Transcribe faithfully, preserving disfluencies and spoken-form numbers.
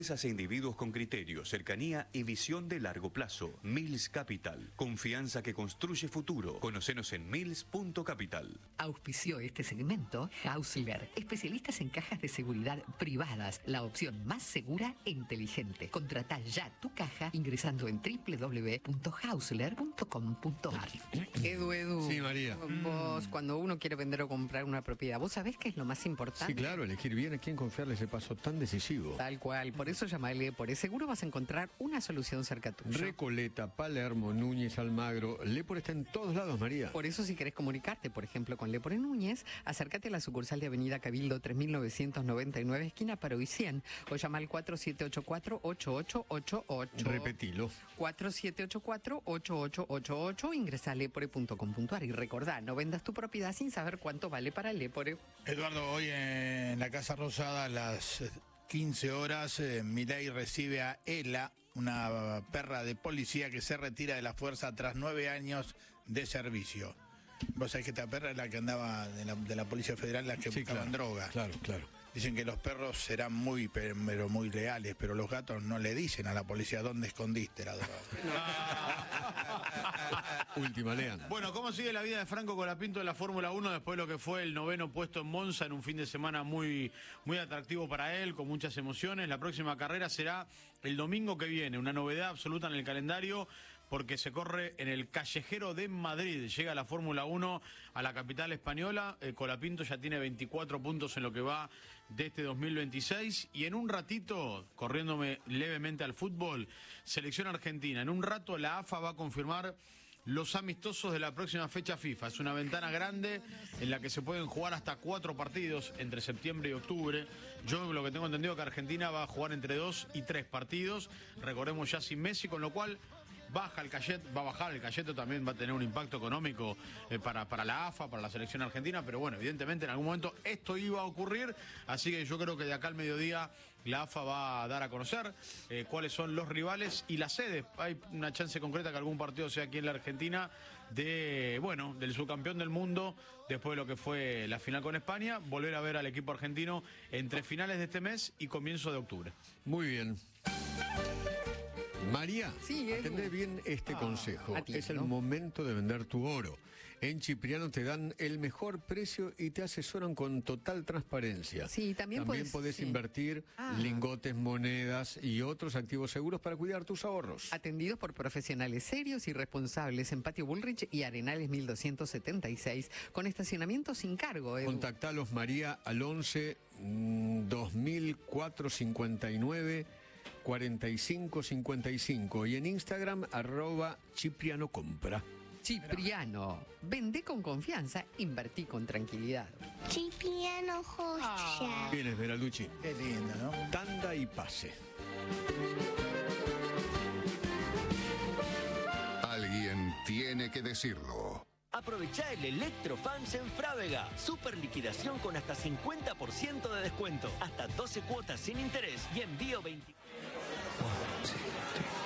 A individuos con criterio, cercanía y visión de largo plazo. Mills Capital. Confianza que construye futuro. Conocenos en mills punto capital. Auspició este segmento Hausler, especialistas en cajas de seguridad privadas, la opción más segura e inteligente. Contratá ya tu caja ingresando en doble u doble u doble u punto hausler punto com punto ar. Edu, Edu. Sí, María. Vos, cuando uno quiere vender o comprar una propiedad, ¿vos sabés qué es lo más importante? Sí, claro, elegir bien a quién confiarle ese paso tan decisivo. Tal cual, por eso llama a Lepore. Seguro vas a encontrar una solución cerca tuyo. Recoleta, Palermo, Núñez, Almagro. Lepore está en todos lados, María. Por eso, si querés comunicarte, por ejemplo, con Lepore Núñez, acércate a la sucursal de Avenida Cabildo tres mil novecientos noventa y nueve, esquina Paró y cien, o llama al cuatro siete ocho cuatro, ocho ocho ocho ocho. Repetilo. cuatro siete ocho cuatro, ocho ocho ocho ocho, ingresa a lepore punto com punto ar y recordá, no vendas tu propiedad sin saber cuánto vale para Lepore. Eduardo, hoy en la Casa Rosada a las quince horas, eh, Milei recibe a Ela, una perra de policía que se retira de la fuerza tras nueve años de servicio. Vos sabés que esta perra es la que andaba de la, de la Policía Federal, la que Sí, buscaban claro, droga. Claro, claro. Dicen que los perros serán muy, pero muy leales, pero los gatos no le dicen a la policía dónde escondiste la droga. Última, lean. Bueno, ¿cómo sigue la vida de Franco Colapinto en la Fórmula uno después de lo que fue el noveno puesto en Monza en un fin de semana muy, muy atractivo para él, con muchas emociones? La próxima carrera será el domingo que viene, una novedad absoluta en el calendario, porque se corre en el Callejero de Madrid. Llega la Fórmula uno a la capital española. Eh, Colapinto ya tiene veinticuatro puntos en lo que va de este dos mil veintiséis. Y en un ratito, corriéndome levemente al fútbol, selección argentina. En un rato la A F A va a confirmar los amistosos de la próxima fecha FIFA. Es una ventana grande en la que se pueden jugar hasta cuatro partidos entre septiembre y octubre. Yo lo que tengo entendido es que Argentina va a jugar entre dos y tres partidos. Recordemos ya sin Messi, con lo cual baja el cayet, va a bajar el cayeto, también va a tener un impacto económico eh, para, para la A F A, para la selección argentina, pero bueno, evidentemente en algún momento esto iba a ocurrir, así que yo creo que de acá al mediodía la A F A va a dar a conocer eh, cuáles son los rivales y las sedes. Hay una chance concreta que algún partido sea aquí en la Argentina de, bueno, del subcampeón del mundo después de lo que fue la final con España, volver a ver al equipo argentino entre finales de este mes y comienzo de octubre. Muy bien. María, sí, atendé bien este ah, consejo. Atiendo. Es el momento de vender tu oro. En Cipriano te dan el mejor precio y te asesoran con total transparencia. Sí, también, también podés, podés sí. invertir ah. lingotes, monedas y otros activos seguros para cuidar tus ahorros. Atendidos por profesionales serios y responsables en Patio Bullrich y Arenales mil doscientos setenta y seis, con estacionamiento sin cargo. Edu. Contactalos, María, al once dos mil cuatrocientos cincuenta y nueve cuarenta y cinco cincuenta y cinco y en Instagram arroba Cipriano Compra. Cipriano, vende con confianza, invertí con tranquilidad. Cipriano Joya. Ah. Bien, Esmeralducci. Qué lindo, ¿no? Tanda y pase. Alguien tiene que decirlo. Aprovechá el Electrofans en Frávega. Super liquidación con hasta cincuenta por ciento de descuento. Hasta doce cuotas sin interés y envío veinte.